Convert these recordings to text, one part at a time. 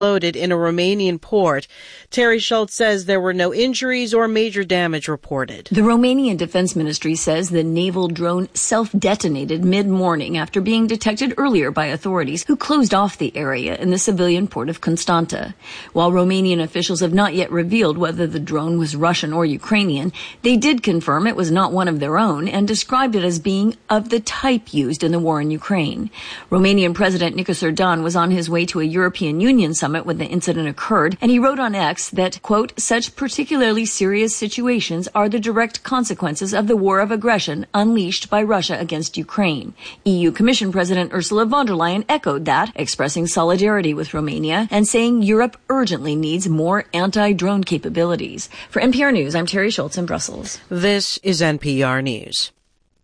loaded in a Romanian port. Terry Schultz says there were no injuries or major damage reported. The Romanian Defense Ministry says the naval drone self-detonated mid-morning after being detected earlier by authorities who closed off the area in the civilian port of Constanta. While Romanian officials have not yet revealed whether the drone was Russian or Ukrainian, they did confirm it was not one of their own and described it as being of the type used in the war in Ukraine. Romanian President Nicos Erdogan was on his way to a European Union summit when the incident occurred, and he wrote on X that, quote, such particularly serious situations are the direct consequences of the war of aggression unleashed by Russia against Ukraine. EU Commission President Ursula von der Leyen echoed that, expressing solidarity with Romania and saying Europe urgently needs more anti-drone capabilities. For NPR News, I'm Terry Schultz in Brussels. This is NPR News.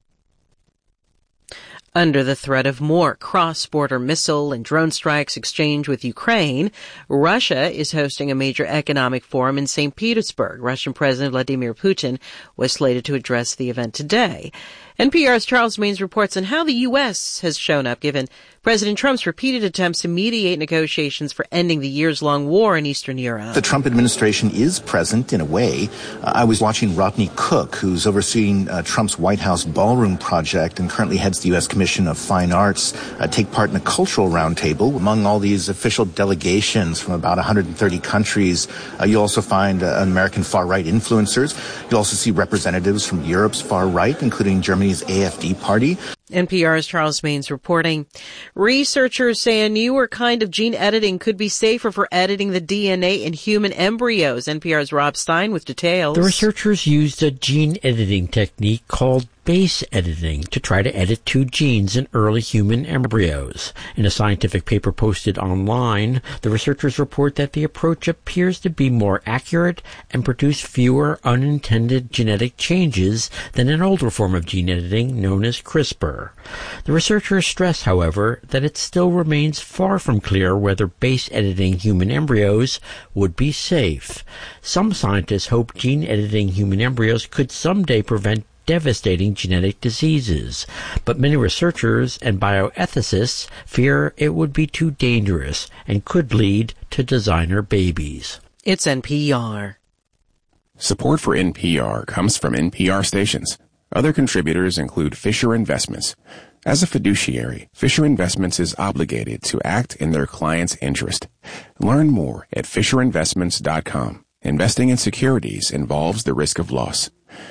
Under the threat of more cross-border missile and drone strikes exchanged with Ukraine, Russia is hosting a major economic forum in St. Petersburg. Russian President Vladimir Putin was slated to address the event today. NPR's Charles Maynes reports on how the U.S. has shown up given President Trump's repeated attempts to mediate negotiations for ending the years-long war in Eastern Europe. The Trump administration is present in a way. I was watching Rodney Cook, who's overseeing Trump's White House ballroom project and currently heads the U.S. Commission of Fine Arts, take part in a cultural roundtable among all these official delegations from about 130 countries. You also find American far-right influencers. You also see representatives from Europe's far-right, including Germany's AfD party. NPR's Charles Maynes reporting. Researchers say a newer kind of gene editing could be safer for editing the DNA in human embryos. NPR's Rob Stein with details. The researchers used a gene editing technique called base editing to try to edit 2 genes in early human embryos. In a scientific paper posted online, the researchers report that the approach appears to be more accurate and produce fewer unintended genetic changes than an older form of gene editing known as CRISPR. The researchers stress, however, that it still remains far from clear whether base editing human embryos would be safe. Some scientists hope gene editing human embryos could someday prevent devastating genetic diseases, but many researchers and bioethicists fear it would be too dangerous and could lead to designer babies. It's NPR. Support for NPR comes from NPR stations. Other contributors include Fisher Investments. As a fiduciary, Fisher Investments is obligated to act in their client's interest. Learn more at FisherInvestments.com. Investing in securities involves the risk of loss.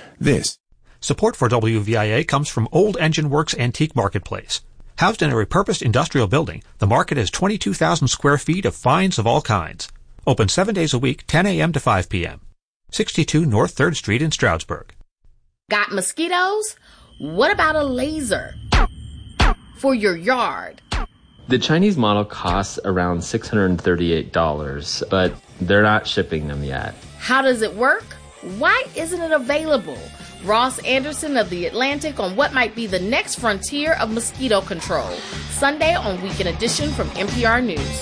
Support for WVIA comes from Old Engine Works Antique Marketplace. Housed in a repurposed industrial building, the market has 22,000 square feet of finds of all kinds. Open 7 days a week, 10 a.m. to 5 p.m. 62 North 3rd Street in Stroudsburg. Got mosquitoes? What about a laser for your yard? The Chinese model costs around $638, but they're not shipping them yet. How does it work? Why isn't it available? Ross Anderson of The Atlantic on what might be the next frontier of mosquito control. Sunday on Weekend Edition from NPR News.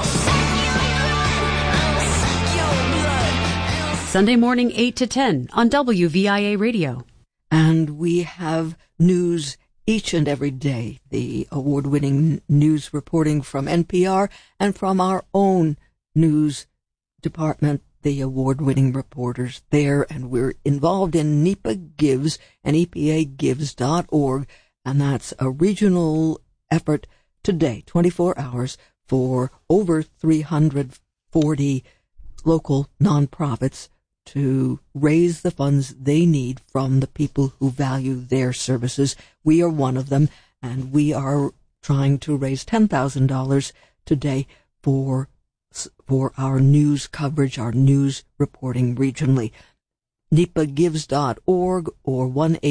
Sunday morning 8 to 10 on WVIA Radio. And we have news each and every day, the award-winning news reporting from NPR and from our own news department, the award-winning reporters there, and we're involved in NEPA Gives and EPAGives.org, and that's a regional effort today, 24 hours, for over 340 local nonprofits to raise the funds they need from the people who value their services. We are one of them, and we are trying to raise $10,000 today for our news coverage, our news reporting regionally. NEPAGives.org or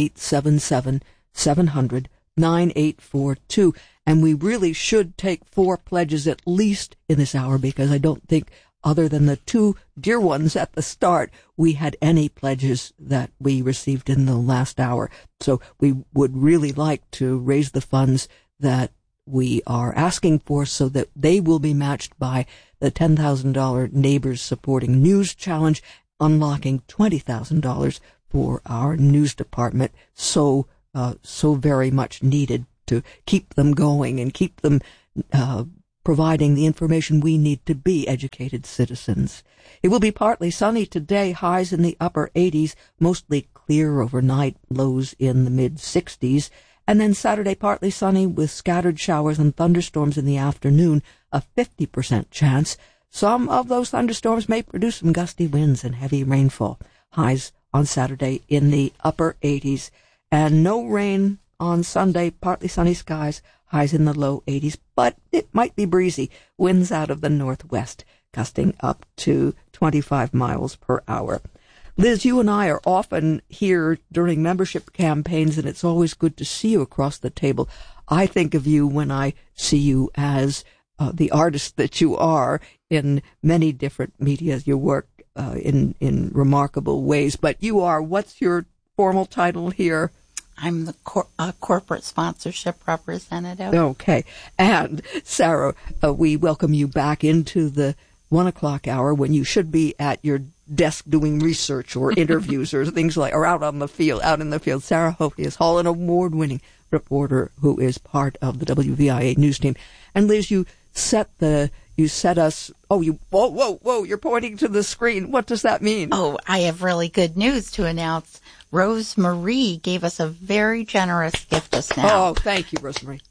1-877-700-9842. And we really should take 4 pledges at least in this hour, because I don't think, other than the 2 dear ones at the start, we had any pledges that we received in the last hour. So we would really like to raise the funds that we are asking for so that they will be matched by the $10,000 Neighbors Supporting News Challenge, unlocking $20,000 for our news department, so very much needed to keep them going and keep them providing the information we need to be educated citizens. It will be partly sunny today, highs in the upper 80s, mostly clear overnight, lows in the mid-60s. And then Saturday, partly sunny with scattered showers and thunderstorms in the afternoon, a 50% chance. Some of those thunderstorms may produce some gusty winds and heavy rainfall. Highs on Saturday in the upper 80s. And no rain on Sunday, partly sunny skies, highs in the low 80s, but it might be breezy. Winds out of the northwest, gusting up to 25 miles per hour. Liz, you and I are often here during membership campaigns, and it's always good to see you across the table. I think of you when I see you as the artist that you are in many different media. You work in remarkable ways, but you are, what's your formal title here? I'm the corporate sponsorship representative. Okay. And Sarah, we welcome you back into the 1 o'clock hour when you should be at your desk doing research or interviews or things like, or out in the field. Sarah Hofius Hall, an award-winning reporter who is part of the WVIA news team. And Liz, you set us, whoa, you're pointing to the screen. What does that mean? Oh, I have really good news to announce. Rose Marie gave us a very generous gift just now. Oh, thank you, Rose Marie.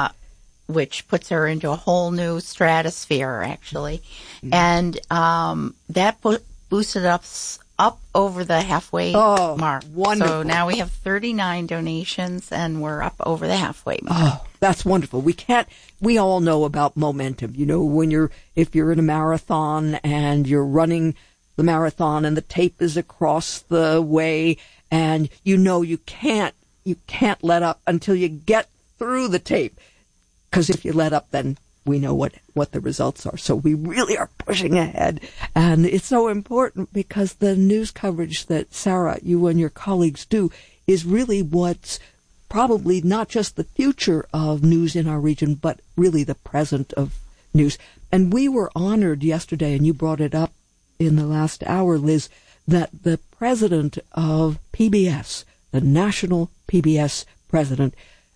Which puts her into a whole new stratosphere, actually. Mm-hmm. And that boosted us up over the halfway mark. Wonderful. So now we have 39 donations, and we're up over the halfway mark. Oh, that's wonderful. We all know about momentum. You know, if you're in a marathon and you're running the marathon and the tape is across the way, and you can't let up until you get through the tape. Because if you let up, then we know what the results are. So we really are pushing ahead. And it's so important because the news coverage that Sarah, you and your colleagues do is really what's probably not just the future of news in our region, but really the present of news. And we were honored yesterday, and you brought it up in the last hour, Liz, that the president of PBS, the national PBS president,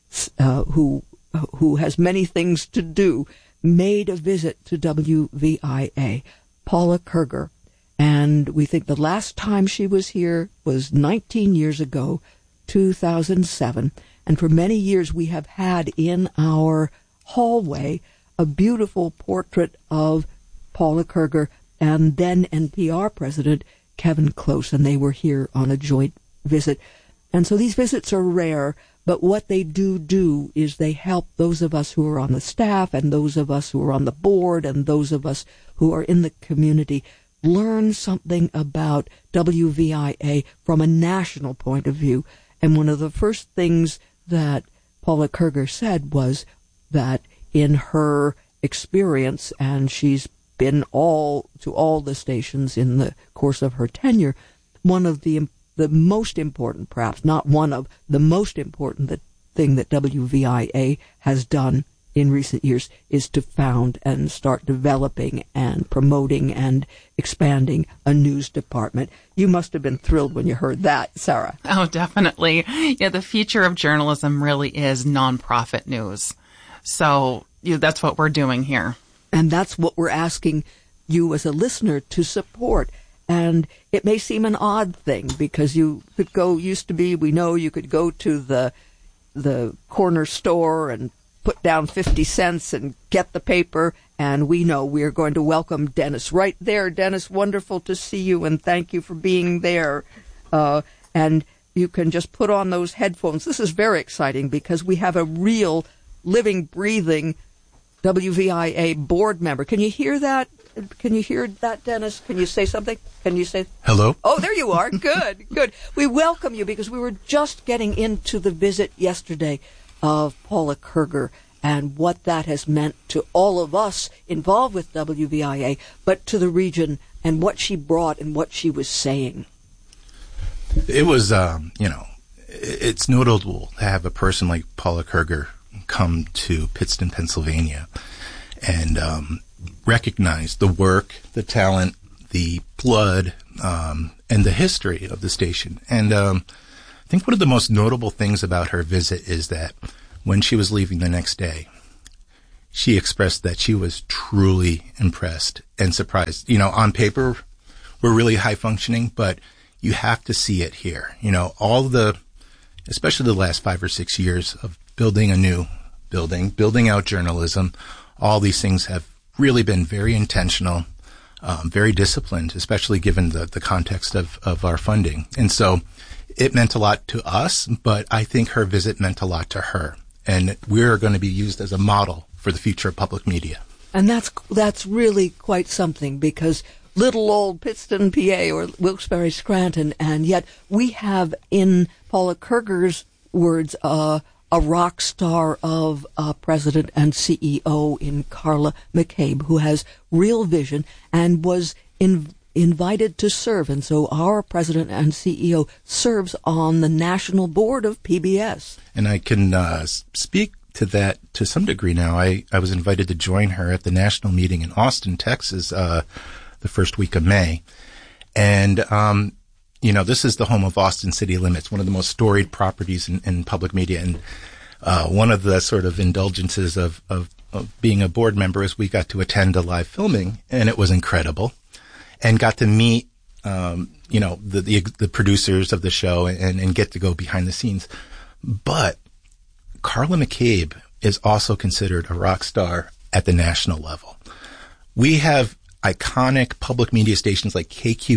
who has many things to do, made a visit to WVIA, Paula Kerger. And we think the last time she was here was 19 years ago, 2007. And for many years we have had in our hallway a beautiful portrait of Paula Kerger and then NPR president Kevin Close. And they were here on a joint visit. And so these visits are rare, but what they do is they help those of us who are on the staff and those of us who are on the board and those of us who are in the community learn something about WVIA from a national point of view. And one of the first things that Paula Kerger said was that in her experience, and she's been to all the stations in the course of her tenure, one of the most important, perhaps not one of the most important thing that WVIA has done in recent years is to found and start developing and promoting and expanding a news department. You must have been thrilled when you heard that, Sarah. Oh, definitely. Yeah, the future of journalism really is nonprofit news. So that's what we're doing here. And that's what we're asking you as a listener to support. And it may seem an odd thing because you could you could go to the corner store and put down 50 cents and get the paper. And we know we are going to welcome Dennis right there. Dennis, wonderful to see you and thank you for being there. And you can just put on those headphones. This is very exciting because we have a real living, breathing WVIA board member. Can you hear that? Can you hear that, Dennis? Can you say something? Can you say... Hello? Oh, there you are. Good, good. We welcome you because we were just getting into the visit yesterday of Paula Kerger and what that has meant to all of us involved with WVIA, but to the region and what she brought and what she was saying. It was, it's notable to have a person like Paula Kerger come to Pittston, Pennsylvania, and recognize the work, the talent, the blood, and the history of the station. And I think one of the most notable things about her visit is that when she was leaving the next day, she expressed that she was truly impressed and surprised. You know, on paper, we're really high functioning, but you have to see it here. You know, especially the last 5 or 6 years of building a new building, building out journalism, all these things have really been very intentional, very disciplined, especially given the context of our funding. And so it meant a lot to us, but I think her visit meant a lot to her. And we're going to be used as a model for the future of public media. And that's really quite something, because little old Pittston, PA, or Wilkes-Barre, Scranton, and yet we have, in Paula Kerger's words, a rock star of president and CEO in Carla McCabe, who has real vision and was invited to serve. And so our president and CEO serves on the national board of PBS. And I can speak to that to some degree now. I was invited to join her at the national meeting in Austin, Texas, the first week of May. And, you know, this is the home of Austin City Limits, one of the most storied properties in public media. And one of the sort of indulgences of being a board member is we got to attend a live filming, and it was incredible, and got to meet, you know, the producers of the show and get to go behind the scenes. But Carla McCabe is also considered a rock star at the national level. We have iconic public media stations like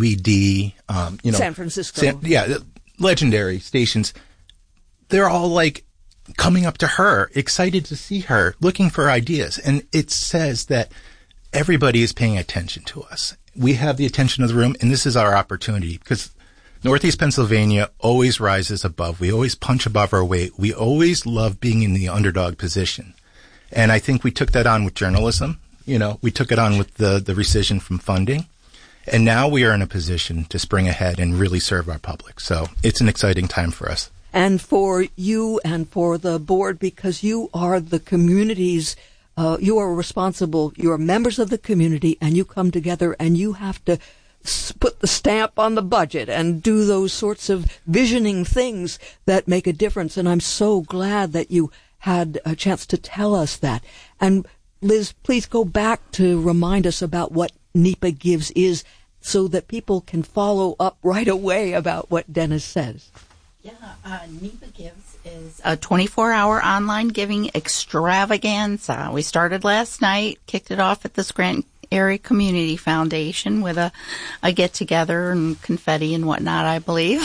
KQED, you know, San Francisco. Legendary stations. They're all like coming up to her, excited to see her, looking for ideas. And it says that everybody is paying attention to us. We have the attention of the room, and this is our opportunity, because Northeast Pennsylvania always rises above. We always punch above our weight. We always love being in the underdog position. And I think we took that on with journalism. You know, we took it on with the rescission from funding. And now we are in a position to spring ahead and really serve our public. So it's an exciting time for us. And for you and for the board, because you are the community's, you are responsible, you are members of the community, and you come together and you have to put the stamp on the budget and do those sorts of visioning things that make a difference. And I'm so glad that you had a chance to tell us that. And Liz, please go back to remind us about what NEPA Gives is, so that people can follow up right away about what Dennis says. Yeah, NEPA Gives is a 24-hour online giving extravaganza. We started last night, kicked it off at the Scranton Area Community Foundation with a get-together and confetti and whatnot, I believe.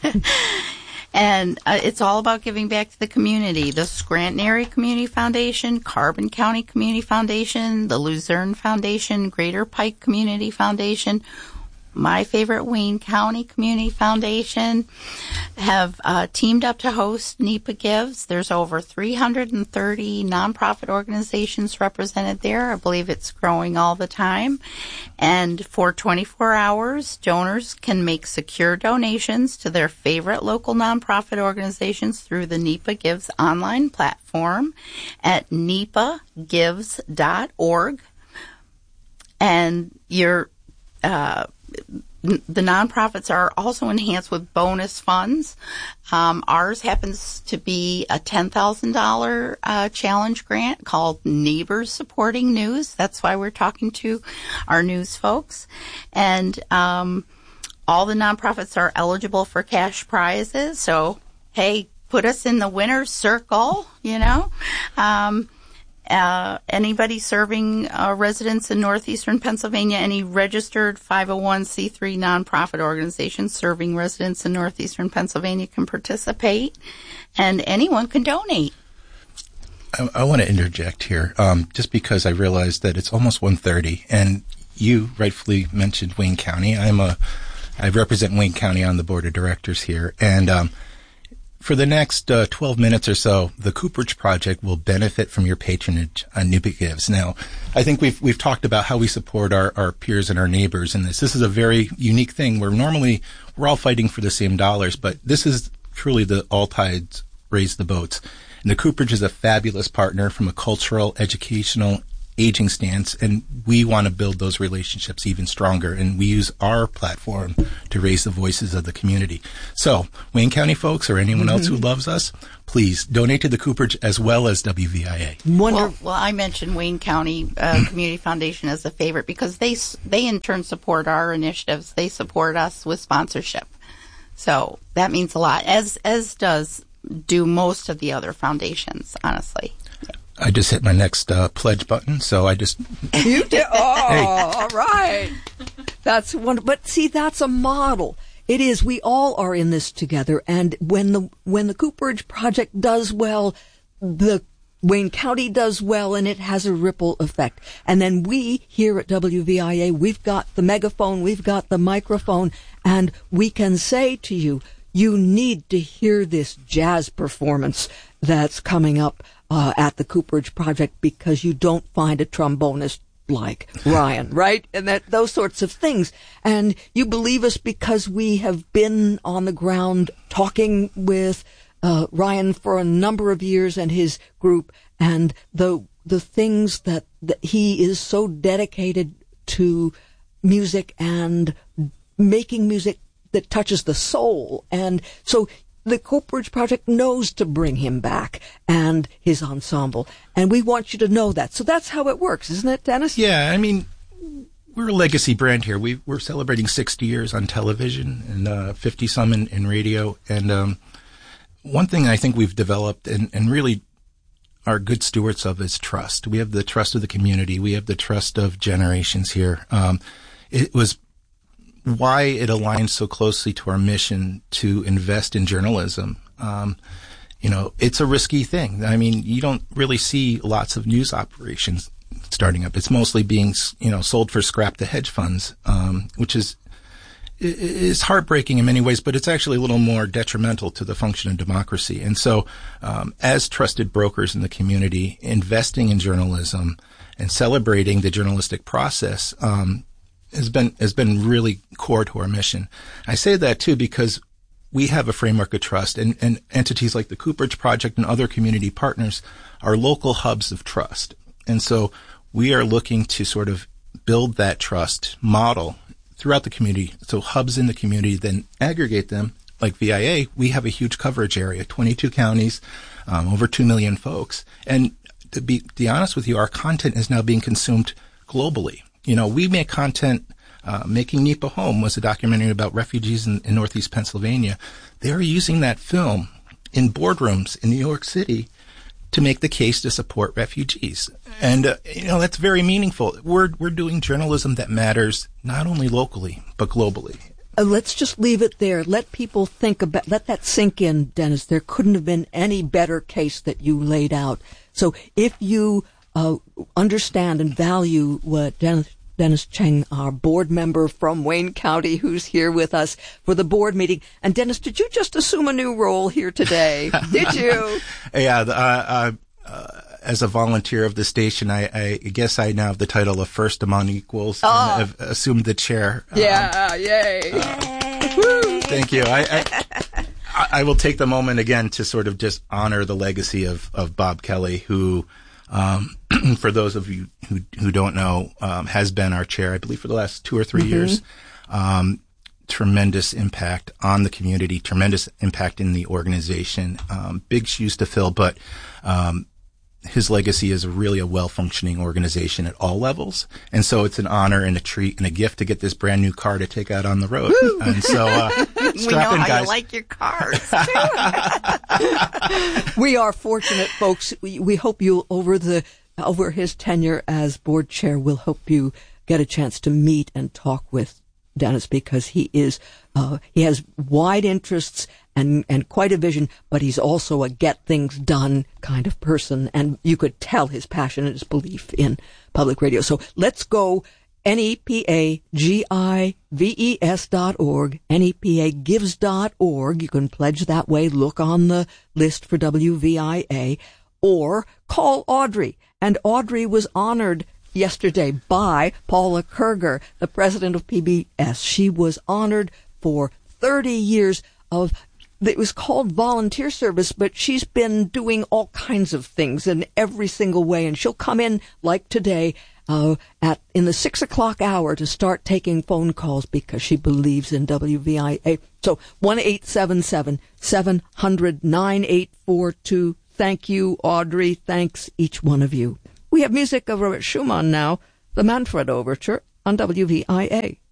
And it's all about giving back to the community. The Scranton Area Community Foundation, Carbon County Community Foundation, the Luzerne Foundation, Greater Pike Community Foundation, my favorite Wayne County Community Foundation have teamed up to host NEPA Gives. There's over 330 nonprofit organizations represented there. I believe it's growing all the time. And for 24 hours, donors can make secure donations to their favorite local nonprofit organizations through the NEPA Gives online platform at nepagives.org. And the nonprofits are also enhanced with bonus funds. Ours happens to be a $10,000 challenge grant called Neighbors Supporting News. That's why we're talking to our news folks. And all the nonprofits are eligible for cash prizes. So, hey, put us in the winner's circle, you know. Anybody serving residents in northeastern Pennsylvania, any registered 501c3 nonprofit organization serving residents in northeastern Pennsylvania can participate, and anyone can donate. I want to interject here, just because I realized that it's almost 1:30, and you rightfully mentioned Wayne County. I represent Wayne County on the board of directors here, and for the next 12 minutes or so, the Cooperage Project will benefit from your patronage on NEPA Gives. Now, I think we've talked about how we support our peers and our neighbors in this. This is a very unique thing where normally we're all fighting for the same dollars, but this is truly the all tides raise the boats. And the Cooperage is a fabulous partner from a cultural, educational, aging stance, and we want to build those relationships even stronger, and we use our platform to raise the voices of the community. So, Wayne County folks or anyone else who loves us, please donate to the Cooperage as well as WVIA. Well, I mentioned Wayne County Community Foundation as a favorite because they in turn support our initiatives. They support us with sponsorship. So that means a lot, as do most of the other foundations, honestly. I just hit my next pledge button, so I just... You did? Oh, hey. All right. That's wonderful. But see, that's a model. It is. We all are in this together, and when the Cooperage Project does well, the Wayne County does well, and it has a ripple effect. And then we here at WVIA, we've got the megaphone, we've got the microphone, and we can say to you, you need to hear this jazz performance that's coming up at the Cooperage Project, because you don't find a trombonist like Ryan, right? And those sorts of things. And you believe us because we have been on the ground talking with Ryan for a number of years and his group, and the things that he is so dedicated to music and making music that touches the soul. And so the Cooperage Project knows to bring him back and his ensemble. And we want you to know that. So that's how it works, isn't it, Dennis? Yeah, I mean, we're a legacy brand here. We're celebrating 60 years on television and 50-some in radio. And one thing I think we've developed and really are good stewards of is trust. We have the trust of the community. We have the trust of generations here. It was why it aligns so closely to our mission to invest in journalism. It's a risky thing. I mean, you don't really see lots of news operations starting up. It's mostly being, sold for scrap to hedge funds, which is heartbreaking in many ways, but it's actually a little more detrimental to the function of democracy. And so, as trusted brokers in the community, investing in journalism and celebrating the journalistic process, has been really core to our mission. I say that too because we have a framework of trust, and entities like the Cooperage Project and other community partners are local hubs of trust. And so we are looking to sort of build that trust model throughout the community. So hubs in the community then aggregate them. Like VIA, we have a huge coverage area, 22 counties, over 2 million folks. And to be honest with you, our content is now being consumed globally. We make content. Making NEPA Home was a documentary about refugees in Northeast Pennsylvania. They're using that film in boardrooms in New York City to make the case to support refugees. And, that's very meaningful. We're doing journalism that matters not only locally, but globally. Let's just leave it there. Let people let that sink in, Dennis. There couldn't have been any better case that you laid out. So if you understand and value what Dennis Cheng, our board member from Wayne County, who's here with us for the board meeting. And Dennis, did you just assume a new role here today? Did you? Yeah, as a volunteer of the station, I guess I now have the title of First Among Equals. And I've assumed the chair. Yay. Thank you. I will take the moment again to sort of just honor the legacy of Bob Kelly, who, for those of you who don't know, has been our chair, I believe, for the last 2 or 3 years. Tremendous impact on the community, tremendous impact in the organization. Big shoes to fill, but his legacy is really a well-functioning organization at all levels. And so it's an honor and a treat and a gift to get this brand new car to take out on the road. Woo! And so, we know how guys. You like your cars, too. We are fortunate, folks. We hope you, over his tenure as board chair, we'll hope you get a chance to meet and talk with Dennis, because he has wide interests and quite a vision, but he's also a get things done kind of person, and you could tell his passion and his belief in public radio. So let's go NEPAGIVES.org, NEPAGives.org. You can pledge that way. Look on the list for WVIA, or call Audrey. And Audrey was honored yesterday by Paula Kerger, the president of PBS. She was honored for 30 years of it was called volunteer service, but she's been doing all kinds of things in every single way. And she'll come in like today in the 6 o'clock hour to start taking phone calls because she believes in WVIA. So 1-877-700-9842. Thank you, Audrey. Thanks, each one of you. We have music of Robert Schumann now, the Manfred Overture on WVIA.